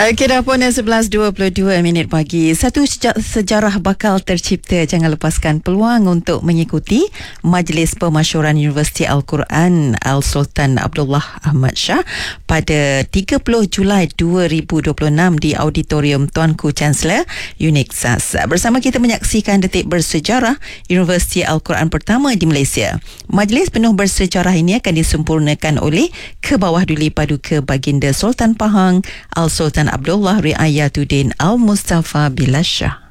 Okey, dah pun 11.22 minit pagi. Satu sejarah bakal tercipta. Jangan lepaskan peluang untuk mengikuti Majlis Pemasyuran Universiti Al-Quran Al-Sultan Abdullah Ahmad Shah pada 30 Julai 2026 di Auditorium Tuanku Chancellor UNIXAS. Bersama kita menyaksikan detik bersejarah Universiti Al-Quran pertama di Malaysia. Majlis penuh bersejarah ini akan disempurnakan oleh Kebawah Duli Paduka Baginda Sultan Pahang Al-Sultan Abdullah Riayatuddin Al-Mustafa Billah Shah.